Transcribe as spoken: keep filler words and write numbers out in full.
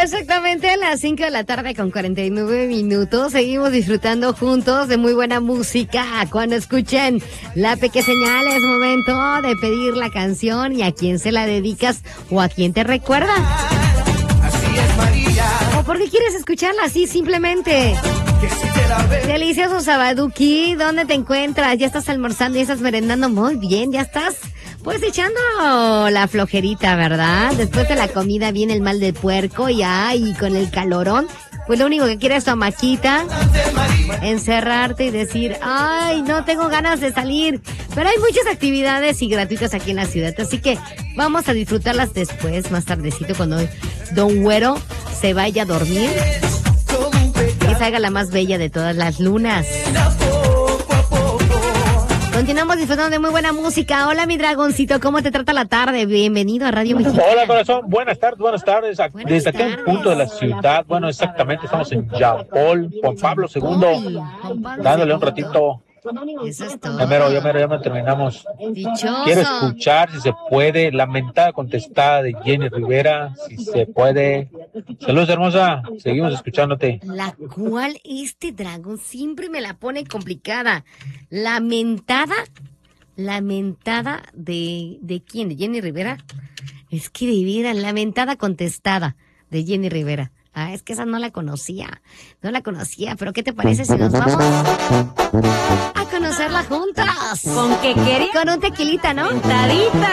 Exactamente a las cinco de la tarde con cuarenta y nueve minutos. Seguimos disfrutando juntos de muy buena música. Cuando escuchen La Peque Señal es momento de pedir la canción y a quién se la dedicas o a quién te recuerda. Así es, María. ¿O por qué quieres escucharla así simplemente? Que si te la ves. Delicioso Sabaduki, ¿dónde te encuentras? ¿Ya estás almorzando y estás merendando? Muy bien, ¿ya estás? Pues echando la flojerita, ¿verdad? Después de la comida viene el mal del puerco y ay, con el calorón, pues lo único que quieres es tu hamaquita, encerrarte y decir, ay, no tengo ganas de salir. Pero hay muchas actividades y gratuitas aquí en la ciudad, así que vamos a disfrutarlas después, más tardecito, cuando Don Güero se vaya a dormir y salga la más bella de todas las lunas. Continuamos disfrutando de muy buena música. Hola, mi dragoncito, ¿cómo te trata la tarde? Bienvenido a Radio Mexicana. Hola, corazón. Buenas tardes, buenas tardes. Buenas Desde aquel tardes. punto de la ciudad, bueno, exactamente, estamos en Yapol, Juan Pablo segundo, Uy, Juan Pablo dándole un segundo. ratito. Eso es todo. Ya mero, ya mero, ya me terminamos. Dichoso. Quiero escuchar, si se puede, la mentada contestada de Jenny Rivera, si se puede. Saludos, hermosa. Seguimos escuchándote. La cual este dragón siempre me la pone complicada. La mentada, la mentada de, ¿de quién? ¿De Jenny Rivera? Es que de veras, la mentada contestada de Jenny Rivera. Ah, es que esa no la conocía, no la conocía, pero ¿qué te parece si nos vamos a conocerla juntas? ¿Con qué quería? Con un tequilita, ¿no? Mentadita.